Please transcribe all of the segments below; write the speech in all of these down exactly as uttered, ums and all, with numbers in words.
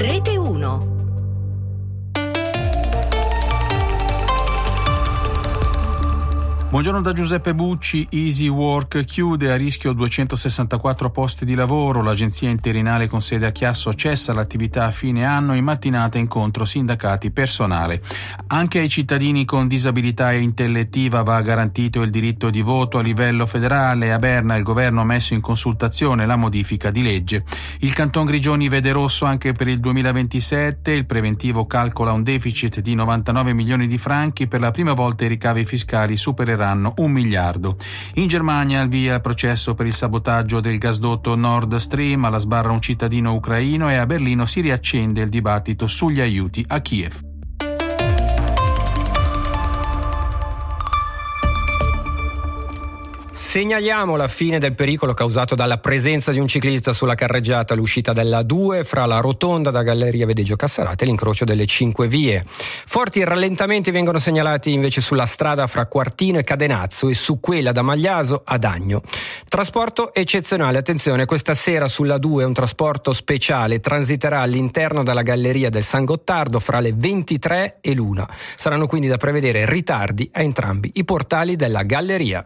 Rete uno. Buongiorno da Giuseppe Bucci. Easy Work chiude, a rischio duecentosessantaquattro posti di lavoro. L'agenzia interinale con sede a Chiasso cessa l'attività a fine anno. In mattinata incontro sindacati personale. Anche ai cittadini con disabilità intellettiva va garantito il diritto di voto a livello federale. A Berna il governo ha messo in consultazione la modifica di legge. Il Canton Grigioni vede rosso anche per il duemilaventisette. Il preventivo calcola un deficit di novantanove milioni di franchi. Per la prima volta i ricavi fiscali supereranno un miliardo. In Germania al via il processo per il sabotaggio del gasdotto Nord Stream, alla sbarra un cittadino ucraino, e a Berlino si riaccende il dibattito sugli aiuti a Kiev. Segnaliamo la fine del pericolo causato dalla presenza di un ciclista sulla carreggiata all'uscita della due fra la rotonda da Galleria Vedeggio Cassarate e l'incrocio delle cinque vie. Forti rallentamenti vengono segnalati invece sulla strada fra Quartino e Cadenazzo e su quella da Magliaso ad Agno. Trasporto eccezionale, attenzione, questa sera sulla due un trasporto speciale transiterà all'interno della Galleria del San Gottardo fra le ventitré e l'una. Saranno quindi da prevedere ritardi a entrambi i portali della galleria.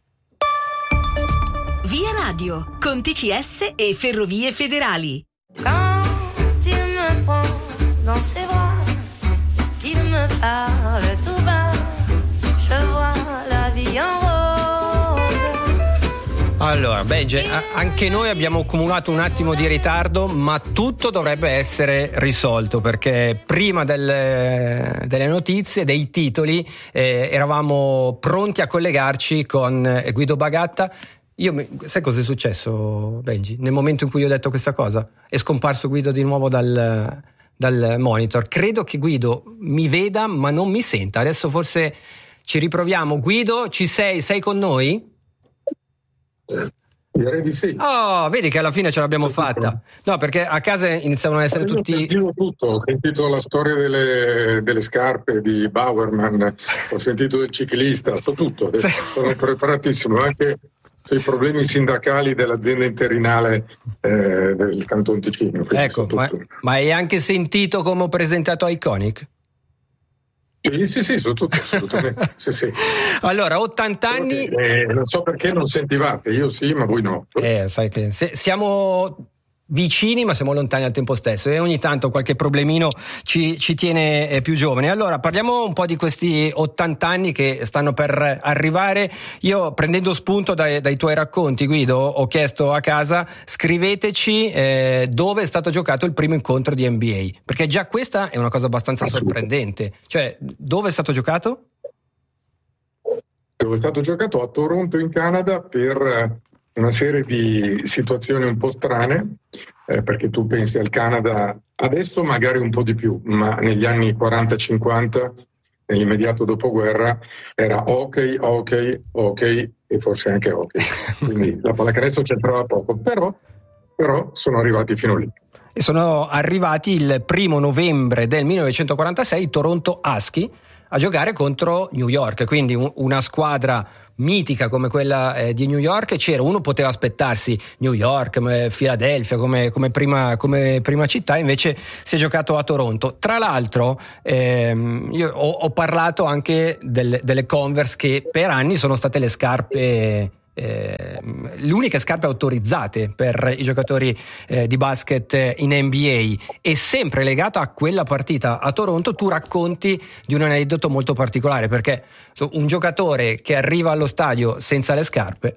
Via Radio, con T C S e Ferrovie Federali. Quand il me prend dans ses bras, qu'il me parle tout bas, je vois la vie en rose. Allora, Benji, anche noi abbiamo accumulato un attimo di ritardo, ma tutto dovrebbe essere risolto, perché prima delle, delle notizie, dei titoli, eh, eravamo pronti a collegarci con Guido Bagatta. Io, sai cosa è successo, Benji? Nel momento in cui io ho detto questa cosa è scomparso Guido di nuovo dal, dal monitor. Credo che Guido mi veda ma non mi senta. Adesso forse ci riproviamo. Guido, ci sei? Sei con noi? Direi di sì. Oh, vedi che alla fine ce l'abbiamo sì, fatta. No, perché a casa iniziavano a essere tutti... Sentivo tutto, ho sentito la storia delle, delle scarpe di Bauerman, ho sentito del ciclista, so tutto. Sì. Sono preparatissimo anche sui problemi sindacali dell'azienda interinale eh, del Canton Ticino. Ecco, ma, ma hai anche sentito come ho presentato Iconic? Sì, sì, sì, su tutto, assolutamente. sì, sì. Allora, ottanta anni... Eh, non so perché non sentivate, io sì, ma voi no. Eh, sai che se, siamo vicini ma siamo lontani al tempo stesso e ogni tanto qualche problemino ci, ci tiene eh, più giovani. Allora parliamo un po' di questi ottanta anni che stanno per arrivare. Io, prendendo spunto dai, dai tuoi racconti, Guido, ho chiesto a casa: scriveteci eh, dove è stato giocato il primo incontro di N B A, perché già questa è una cosa abbastanza sorprendente. Cioè, dove è stato giocato? Dove è stato giocato? A Toronto, in Canada, per una serie di situazioni un po' strane, eh, perché tu pensi al Canada adesso magari un po' di più, ma negli anni quaranta cinquanta, nell'immediato dopoguerra, era hockey, hockey, hockey e forse anche hockey. Quindi la pallacanestro c'entrava poco, però, però sono arrivati fino lì. E sono arrivati il primo novembre del millenovecentoquarantasei Toronto Husky a giocare contro New York, quindi un, una squadra mitica come quella eh, di New York. C'era, uno poteva aspettarsi New York, eh, Philadelphia come, come, prima, come prima città, invece si è giocato a Toronto. Tra l'altro ehm, io ho, ho parlato anche del, delle Converse, che per anni sono state le scarpe Eh, le uniche scarpe autorizzate per i giocatori eh, di basket in N B A. E sempre legata a quella partita a Toronto, tu racconti di un aneddoto molto particolare, perché so, un giocatore che arriva allo stadio senza le scarpe.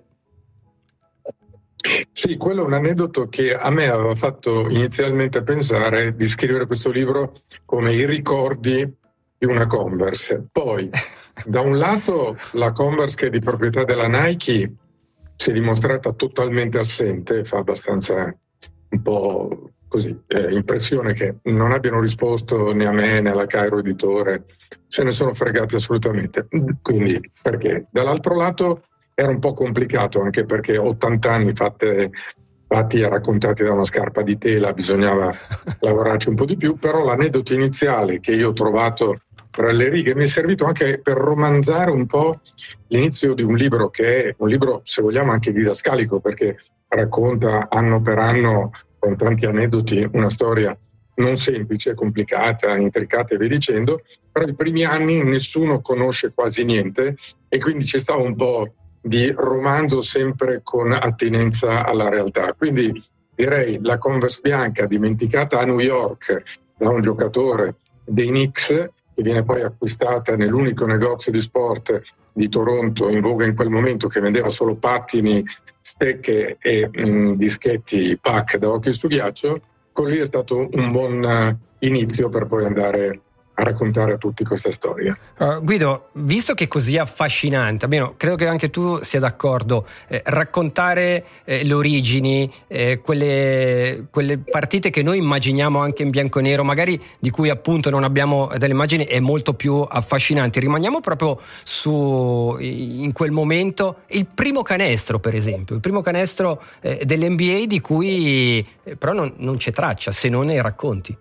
Sì, quello è un aneddoto che a me aveva fatto inizialmente pensare di scrivere questo libro come i ricordi di una Converse. Poi da un lato la Converse, che è di proprietà della Nike, si è dimostrata totalmente assente, fa abbastanza un po' così eh, impressione che non abbiano risposto né a me né alla Cairo Editore, se ne sono fregati assolutamente. Quindi perché? Dall'altro lato era un po' complicato, anche perché ottanta anni fatte, fatti e raccontati da una scarpa di tela, bisognava lavorarci un po' di più, però l'aneddoto iniziale che io ho trovato tra le righe mi è servito anche per romanzare un po' l'inizio di un libro che è un libro, se vogliamo, anche didascalico, perché racconta anno per anno, con tanti aneddoti, una storia non semplice, complicata, intricata e via dicendo, però i primi anni nessuno conosce quasi niente e quindi c'è stato un po' di romanzo sempre con attinenza alla realtà. Quindi direi la Converse bianca dimenticata a New York da un giocatore dei Knicks, che viene poi acquistata nell'unico negozio di sport di Toronto in voga in quel momento, che vendeva solo pattini, stecche e mh, dischetti pack da hockey su ghiaccio. Con lì è stato un buon uh, inizio per poi andare a raccontare a tutti questa storia. Uh, Guido, visto che è così affascinante, almeno credo che anche tu sia d'accordo, eh, raccontare eh, le origini, eh, quelle, quelle partite che noi immaginiamo anche in bianco e nero, magari di cui appunto non abbiamo delle immagini, è molto più affascinante. Rimaniamo proprio su in quel momento il primo canestro, per esempio, il primo canestro eh, dell'N B A di cui eh, però non, non c'è traccia se non nei racconti.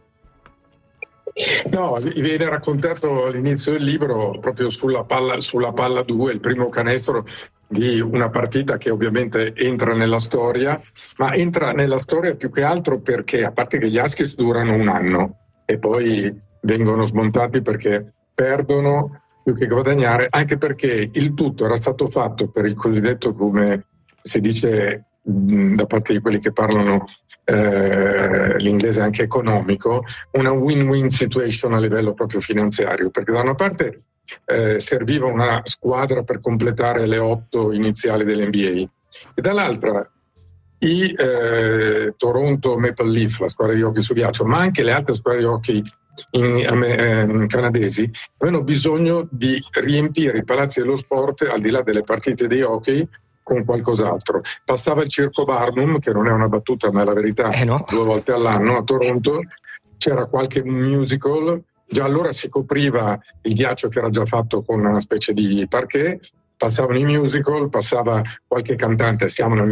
No, viene raccontato all'inizio del libro proprio sulla palla, sulla palla due, il primo canestro di una partita che ovviamente entra nella storia, ma entra nella storia più che altro perché, a parte che gli Huskies durano un anno e poi vengono smontati perché perdono più che guadagnare, anche perché il tutto era stato fatto per il cosiddetto, come si dice da parte di quelli che parlano eh, l'inglese anche economico, una win-win situation a livello proprio finanziario, perché da una parte eh, serviva una squadra per completare le otto iniziali dell'N B A e dall'altra i eh, Toronto Maple Leaf, la squadra di hockey su ghiaccio, ma anche le altre squadre di hockey in, eh, canadesi, avevano bisogno di riempire i palazzi dello sport, al di là delle partite di hockey, con qualcos'altro. Passava il Circo Barnum, che non è una battuta ma è la verità, eh no. due volte all'anno a Toronto, c'era qualche musical, già allora si copriva il ghiaccio che era già fatto con una specie di parquet, passavano i musical, passava qualche cantante, siamo nel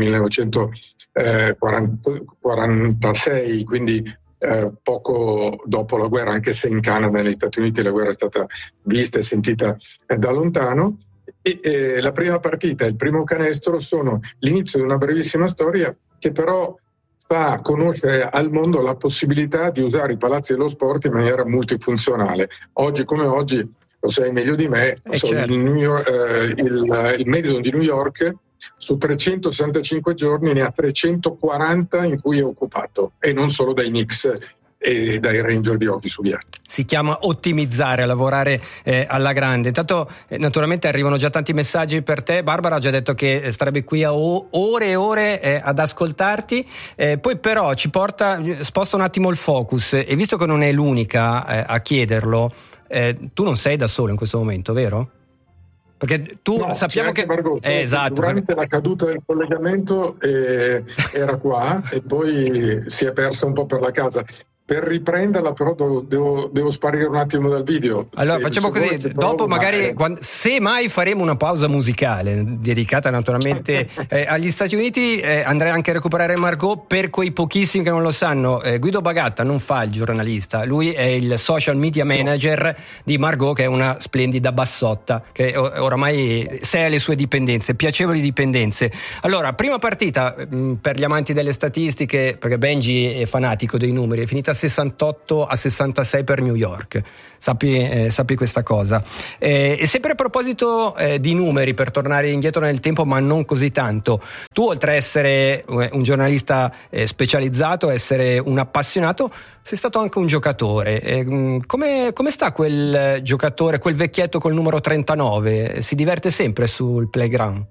millenovecentoquarantasei, quindi eh, poco dopo la guerra, anche se in Canada e negli Stati Uniti la guerra è stata vista e sentita eh, da lontano. E, e la prima partita e il primo canestro sono l'inizio di una brevissima storia che però fa conoscere al mondo la possibilità di usare i palazzi dello sport in maniera multifunzionale. Oggi come oggi, lo sai meglio di me, eh so, certo. il, New York, eh, il, il Madison di New York su trecentosessantacinque giorni ne ha trecentoquaranta in cui è occupato, e non solo dai Knicks e dai Ranger di hockey su ghiaccio. Si chiama ottimizzare, lavorare eh, alla grande. Intanto eh, naturalmente arrivano già tanti messaggi per te. Barbara ha già detto che starebbe qui a o- ore e ore eh, ad ascoltarti, eh, poi però ci porta, sposta un attimo il focus, e visto che non è l'unica eh, a chiederlo, eh, tu non sei da solo in questo momento, vero? Perché tu no, sappiamo che Margot, eh, esatto, durante perché... la caduta del collegamento eh, era qua e poi si è persa un po' per la casa. Per riprenderla però devo, devo, devo sparire un attimo dal video. Allora se, facciamo se così, volete, dopo provo, magari ma... quando, se mai faremo una pausa musicale dedicata naturalmente eh, agli Stati Uniti, eh, andrei anche a recuperare Margot. Per quei pochissimi che non lo sanno, eh, Guido Bagatta non fa il giornalista, lui è il social media manager no. di Margot, che è una splendida bassotta che oramai sei alle sue dipendenze, piacevoli dipendenze. Allora, prima partita mh, per gli amanti delle statistiche, perché Benji è fanatico dei numeri, è finita sessantotto a sessantasei per New York, sappi, eh, sappi questa cosa. Eh, e sempre a proposito eh, di numeri, per tornare indietro nel tempo ma non così tanto, tu oltre a essere un giornalista eh, specializzato, essere un appassionato, sei stato anche un giocatore. Eh, come, come sta quel giocatore, quel vecchietto col numero trentanove? Si diverte sempre sul playground?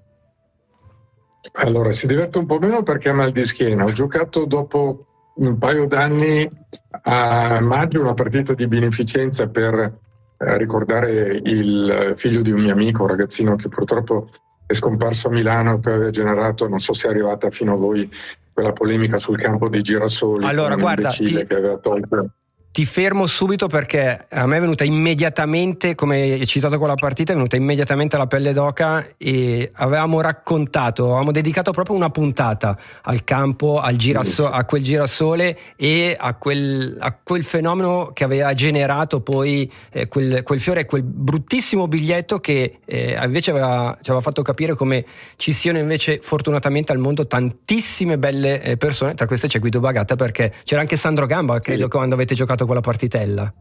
Allora, si diverte un po' meno perché ha mal di schiena. Ho giocato dopo un paio d'anni a maggio una partita di beneficenza per eh, ricordare il figlio di un mio amico, un ragazzino che purtroppo è scomparso a Milano, che aveva generato, non so se è arrivata fino a voi, quella polemica sul campo dei girasoli. Allora, guarda, ti... che aveva tolto Ti fermo subito perché a me è venuta immediatamente, come hai citato quella partita, è venuta immediatamente la pelle d'oca, e avevamo raccontato, avevamo dedicato proprio una puntata al campo, al girasso- a quel girasole e a quel, a quel fenomeno che aveva generato poi eh, quel, quel fiore e quel bruttissimo biglietto che eh, invece aveva, ci aveva fatto capire come ci siano invece fortunatamente al mondo tantissime belle eh, persone, tra queste c'è Guido Bagatta, perché c'era anche Sandro Gamba, credo, sì, quando avete giocato quella partitella.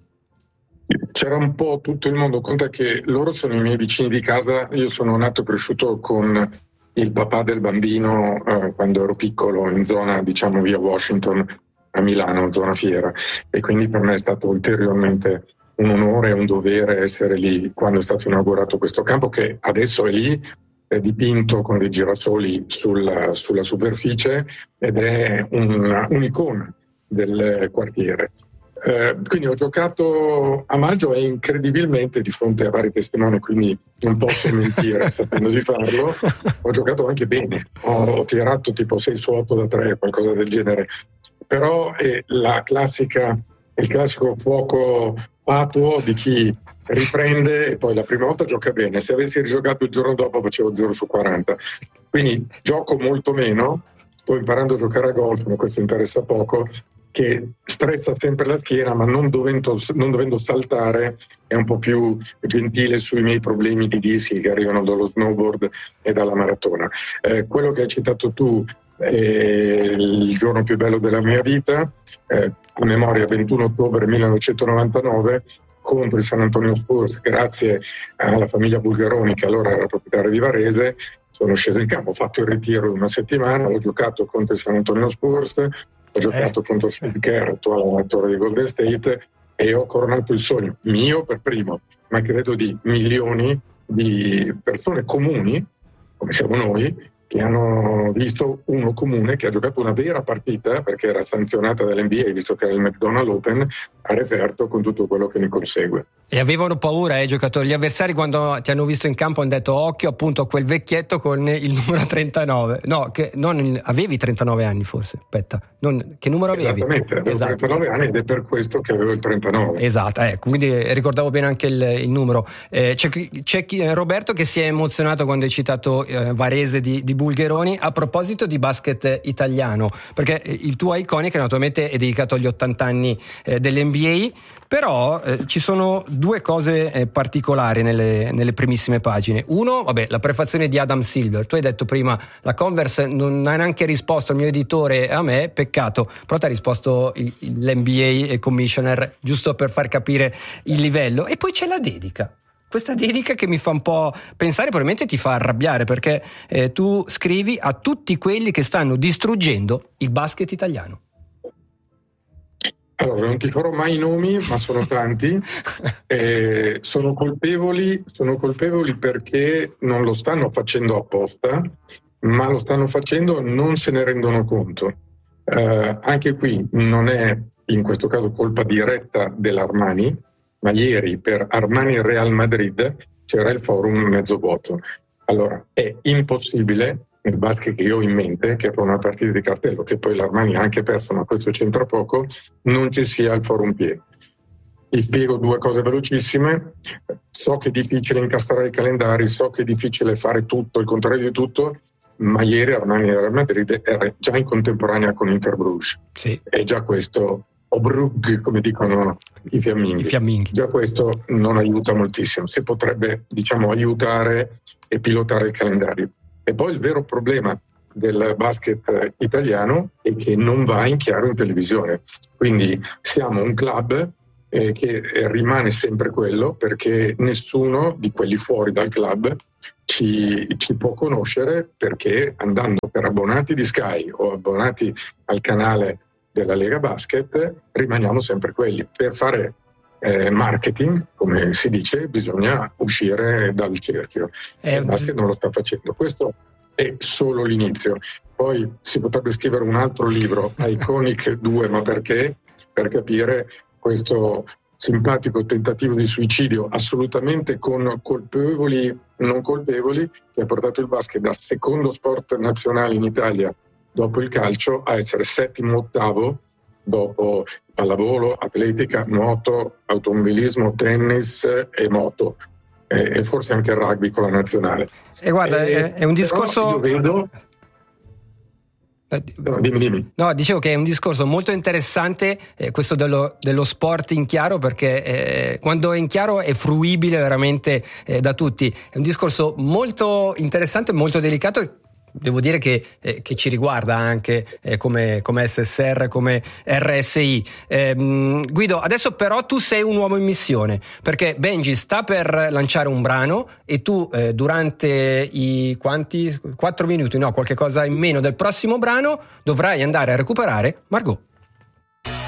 C'era un po' tutto il mondo, conta che loro sono i miei vicini di casa, io sono nato e cresciuto con il papà del bambino eh, quando ero piccolo in zona, diciamo, via Washington a Milano, zona Fiera, e quindi per me è stato ulteriormente un onore e un dovere essere lì quando è stato inaugurato questo campo, che adesso è lì, è dipinto con dei girasoli sulla, sulla superficie ed è un, un'icona del quartiere. Eh, quindi ho giocato a maggio e incredibilmente, di fronte a vari testimoni, quindi non posso mentire sapendo di farlo, ho giocato anche bene, ho, ho tirato tipo sei su otto da tre, qualcosa del genere, però è la classica, il classico fuoco fatuo di chi riprende e poi la prima volta gioca bene, se avessi rigiocato il giorno dopo facevo zero su quaranta, quindi gioco molto meno, sto imparando a giocare a golf, ma questo interessa poco, che stressa sempre la schiena, ma non dovendo, non dovendo saltare è un po' più gentile sui miei problemi di dischi che arrivano dallo snowboard e dalla maratona. Eh, quello che hai citato tu è il giorno più bello della mia vita, eh, a memoria ventuno ottobre millenovecentonovantanove contro il San Antonio Spurs, grazie alla famiglia Bulgaroni che allora era proprietaria di Varese. Sono sceso in campo, ho fatto il ritiro di una settimana, ho giocato contro il San Antonio Spurs, ho giocato eh. contro Steve Kerr, attuale allenatore di Golden State, e ho coronato il sogno mio per primo, ma credo di milioni di persone comuni, come siamo noi, che hanno visto uno comune che ha giocato una vera partita, perché era sanzionata dall'N B A, visto che era il McDonald's Open, a referto con tutto quello che ne consegue. E avevano paura, eh, giocatori, gli avversari, quando ti hanno visto in campo hanno detto occhio appunto a quel vecchietto con il numero trentanove. No, che non avevi trentanove anni forse, aspetta, non, che numero avevi? Esattamente, avevo esatto. trentanove anni ed è per questo che avevo il trentanove. Esatto, eh, quindi ricordavo bene anche il, il numero. Eh, c'è, c'è chi, Roberto che si è emozionato quando hai citato eh, Varese di, di Bulgheroni. A proposito di basket italiano, perché il tuo Iconic naturalmente è dedicato agli ottanta anni eh, dell'N B A, però eh, ci sono due cose eh, particolari nelle, nelle primissime pagine. Uno, vabbè, la prefazione di Adam Silver. Tu hai detto prima la Converse non ha neanche risposto al mio editore, a me, peccato, però ti ha risposto il, l'N B A Commissioner, giusto per far capire il livello. E poi c'è la dedica. Questa dedica che mi fa un po' pensare, probabilmente ti fa arrabbiare, perché eh, tu scrivi a tutti quelli che stanno distruggendo il basket italiano. Allora, non ti farò mai i nomi, ma sono tanti. Eh, sono colpevoli, sono colpevoli perché non lo stanno facendo apposta, ma lo stanno facendo, non se ne rendono conto. Eh, anche qui non è in questo caso colpa diretta dell'Armani, ma ieri per Armani Real Madrid c'era il forum mezzo vuoto. Allora, è impossibile, nel basket che io ho in mente, che per una partita di cartello, che poi l'Armani ha anche perso, ma questo c'entra poco, non ci sia il forum pieno. Ti spiego due cose velocissime. So che è difficile incastrare i calendari, so che è difficile fare tutto, il contrario di tutto, ma ieri Armani Real Madrid era già in contemporanea con Inter Bruges. Sì. E già questo... o Brugge, come dicono i fiamminghi. I fiamminghi. Già questo non aiuta moltissimo. Si potrebbe, diciamo, aiutare e pilotare il calendario. E poi il vero problema del basket italiano è che non va in chiaro in televisione. Quindi siamo un club eh, che rimane sempre quello, perché nessuno di quelli fuori dal club ci, ci può conoscere, perché andando per abbonati di Sky o abbonati al canale della Lega Basket rimaniamo sempre quelli. Per fare eh, marketing, come si dice, bisogna uscire dal cerchio. Eh, il basket non lo sta facendo. Questo è solo l'inizio. Poi si potrebbe scrivere un altro libro, Iconic due, ma perché? Per capire questo simpatico tentativo di suicidio assolutamente con colpevoli, non colpevoli, che ha portato il basket da secondo sport nazionale in Italia dopo il calcio a essere settimo, ottavo dopo pallavolo, atletica, nuoto, automobilismo, tennis e moto, e forse anche il rugby con la nazionale. E guarda, e, è un discorso... Io vedo... No, dimmi, dimmi. No, dicevo che è un discorso molto interessante, eh, questo dello, dello sport in chiaro, perché eh, quando è in chiaro è fruibile veramente eh, da tutti. È un discorso molto interessante, molto delicato, e devo dire che, eh, che ci riguarda anche eh, come, come S S R, come R S I. Eh, Guido, adesso però tu sei un uomo in missione, perché Benji sta per lanciare un brano e tu eh, durante i quanti? quattro minuti, no, qualche cosa in meno del prossimo brano dovrai andare a recuperare Margot.